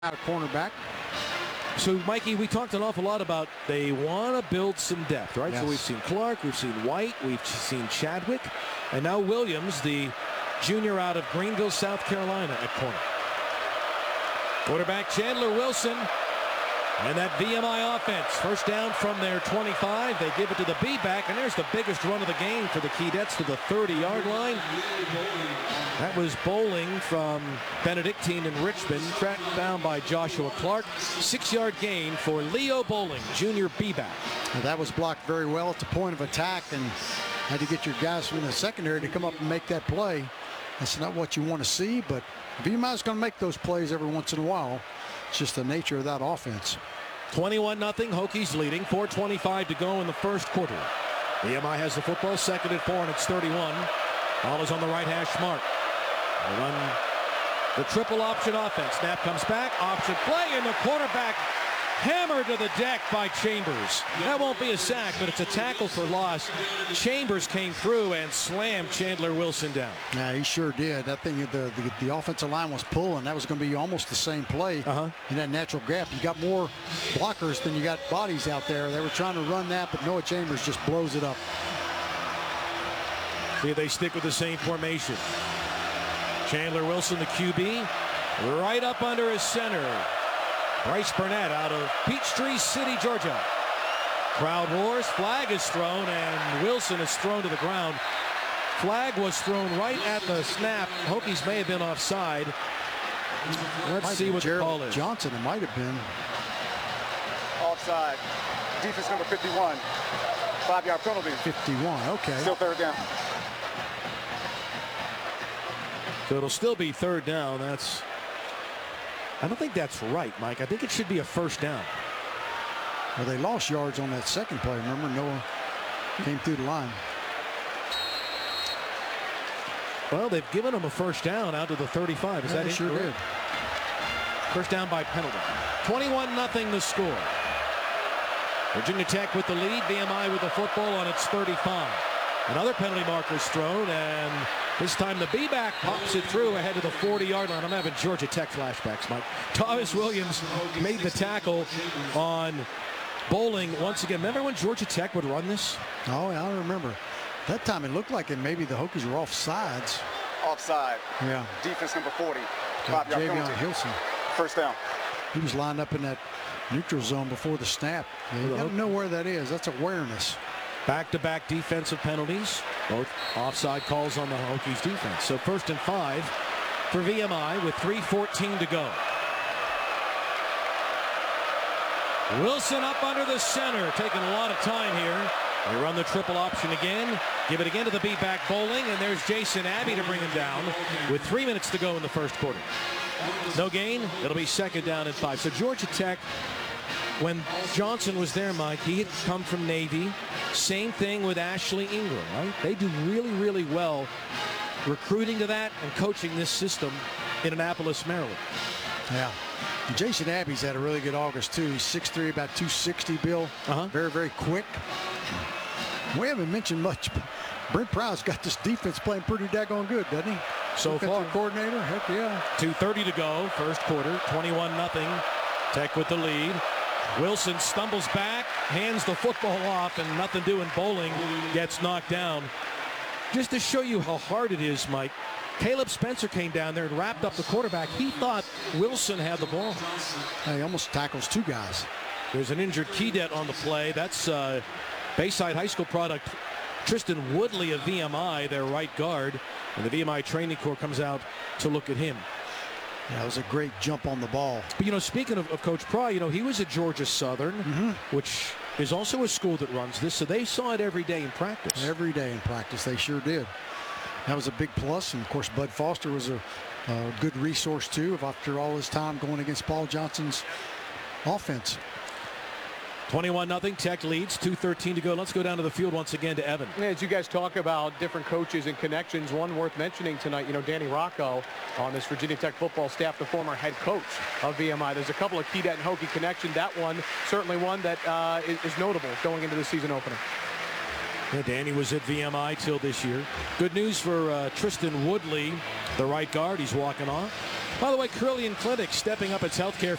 out of cornerback. So, Mikey, we talked an awful lot about they want to build some depth, right? Yes. So we've seen Clark, we've seen White, we've seen Chadwick, and now Williams, the junior out of Greenville, South Carolina, at corner. Quarterback Chandler Wilson, and that VMI offense. First down from their 25. They give it to the B-back, and there's the biggest run of the game for the Keydets to the 30-yard line. That was Bowling from Benedictine in Richmond, tracked down by Joshua Clark. 6-yard gain for Leo Bowling, junior B-back. That was blocked very well at the point of attack, and had to get your guys from the secondary to come up and make that play. That's not what you want to see, but VMI is going to make those plays every once in a while. It's just the nature of that offense. 21-0, Hokies leading. 4:25 to go in the first quarter. VMI has the football, second and 4, and it's 31. Ball is on the right hash mark. They run the triple option offense. Snap comes back, option play, and the quarterback hammered to the deck by Chambers. That won't be a sack, but it's a tackle for loss. Chambers came through and slammed Chandler Wilson down. Yeah, he sure did. I think the offensive line was pulling. That was going to be almost the same play in that natural gap. You got more blockers than you got bodies out there. They were trying to run that, but Noah Chambers just blows it up. See if they stick with the same formation. Chandler Wilson, the QB, right up under his center. Bryce Burnett out of Peachtree City, Georgia. Crowd roars, flag is thrown, and Wilson is thrown to the ground. Flag was thrown right at the snap. Hokies may have been offside. Let's see what the call is. Johnson, it might have been. Offside. Defense number 51. 5-yard penalty. 51, okay. Still third down. So it'll still be third down. I don't think that's right, Mike. I think it should be a first down. Well, they lost yards on that second play. Remember, Noah came through the line. Well, they've given him a first down out to the 35. Is that it? Sure did. First down by penalty. 21-0 the score. Virginia Tech with the lead. VMI with the football on its 35. Another penalty marker is thrown, and this time the B-back pops it through ahead of the 40-yard line. I'm having Georgia Tech flashbacks, Mike. Thomas Williams made the tackle on Bowling once again. Remember when Georgia Tech would run this? Oh, yeah, I remember. That time it looked like maybe the Hokies were off sides. Offside. Yeah. Defense number 40. 5-yard penalty. Hilson. First down. He was lined up in that neutral zone before the snap. You don't know where that is. That's awareness. Back-to-back defensive penalties. Both offside calls on the Hokies defense. So 1st and 5 for VMI with 3:14 to go. Wilson up under the center, taking a lot of time here. They run the triple option again. Give it again to the B-back Bowling, and there's Jason Abbey to bring him down with 3 minutes to go in the first quarter. No gain. It'll be second down and 5. So Georgia Tech, when Johnson was there, Mike, he had come from Navy. Same thing with Ashley Ingram, right? They do really, really well recruiting to that and coaching this system in Annapolis, Maryland. Yeah. And Jason Abbey's had a really good August, too. He's 6'3", about 260, Bill. Very, very quick. We haven't mentioned much, but Brent Prowse got this defense playing pretty daggone good, doesn't he? So far. Coordinator, heck yeah. 2:30 to go, first quarter, 21-0. Tech with the lead. Wilson stumbles back, hands the football off, and nothing doing. Bowling gets knocked down. Just to show you how hard it is, Mike, Caleb Spencer came down there and wrapped up the quarterback. He thought Wilson had the ball. He almost tackles two guys. There's an injured Keydet on the play. That's Bayside High School product Tristan Woodley of VMI, their right guard. And the VMI training corps comes out to look at him. Yeah, it was a great jump on the ball. But, speaking of Coach Pry, he was at Georgia Southern, which is also a school that runs this. So they saw it every day in practice. Every day in practice, they sure did. That was a big plus. And, of course, Bud Foster was a good resource, too, after all his time going against Paul Johnson's offense. 21-0, Tech leads, 2:13 to go. Let's go down to the field once again to Evan. As you guys talk about different coaches and connections, one worth mentioning tonight, Danny Rocco on this Virginia Tech football staff, the former head coach of VMI. There's a couple of Keydet and Hokie connection. That one, certainly one that is notable going into the season opener. Yeah, Danny was at VMI till this year. Good news for Tristan Woodley, the right guard. He's walking off. By the way, Carillion Clinic stepping up its healthcare